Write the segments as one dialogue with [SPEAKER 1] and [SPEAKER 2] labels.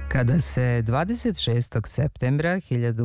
[SPEAKER 1] Kada se 26. septembra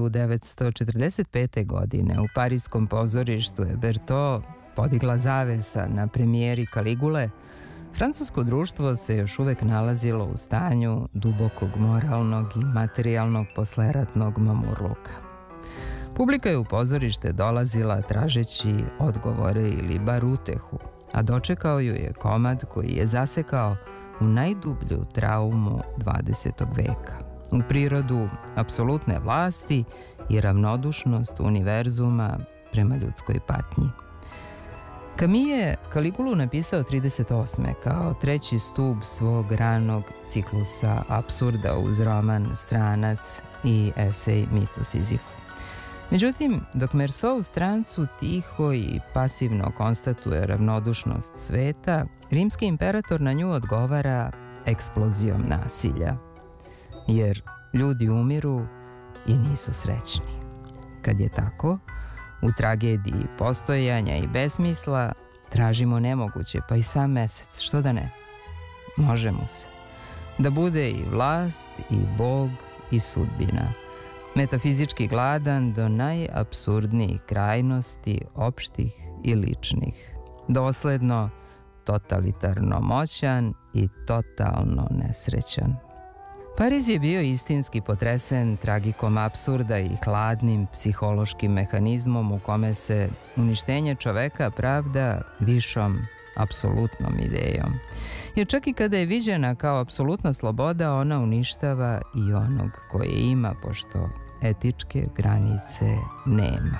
[SPEAKER 1] 1945. godine u parijskom pozorištu Hebertot podigla zavesa na premijeri Kaligule, francusko društvo se još uvek nalazilo u stanju dubokog moralnog i materijalnog posleratnog mamurluka. Publika je u pozorište dolazila tražeći odgovore ili bar utehu, a dočekao ju je komad koji je zasekao u najdublju traumu 20. veka, u prirodu apsolutne vlasti i ravnodušnost univerzuma prema ljudskoj patnji. Camus je Kaligulu napisao 38. kao treći stub svog ranog ciklusa apsurda uz roman Stranac i esej Mit o Sizifu. Međutim, dok Meursault u Strancu tiho i pasivno konstatuje ravnodušnost sveta, rimski imperator na nju odgovara eksplozijom nasilja. Jer ljudi umiru i nisu srećni. Kad je tako, u tragediji postojanja i besmisla tražimo nemoguće, pa i sam mesec, što da ne? Može mu se. Da bude i vlast, i Bog, i sudbina. Metafizički gladan do najapsurdnijih krajnosti, opštih i ličnih. Dosledno, totalitarno moćan i totalno nesrećan. Pariz je bio istinski potresen tragikom apsurda i hladnim psihološkim mehanizmom u kome se uništenje čoveka pravda višom apsolutnom idejom. Jer čak i kada je viđena kao apsolutna sloboda, ona uništava i onog koje ima, pošto etičke granice nema.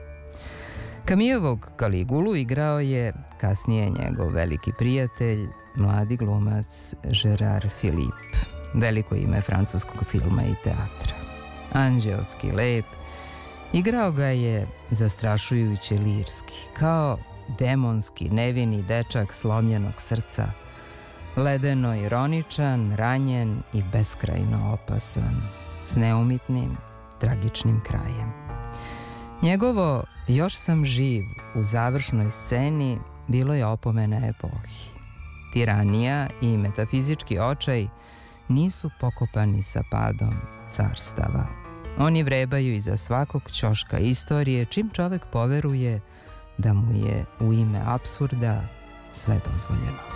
[SPEAKER 1] Camusovog Kaligulu igrao je kasnije njegov veliki prijatelj, mladi glumac Gérard Philippe, veliko ime francuskog filma i teatra. Anđeoski lep, igrao ga je zastrašujuće lirski, kao demonski, nevini dečak slomljenog srca, ledeno ironičan, ranjen i beskrajno opasan, s neumitnim, tragičnim krajem. Njegovo "Još sam živ" u završnoj sceni bilo je opomena epohi. Tiranija i metafizički očaj nisu pokopani sa padom carstava. Oni vrebaju iza svakog ćoška istorije, čim čovek poveruje da mu je u ime apsurda sve dozvoljeno.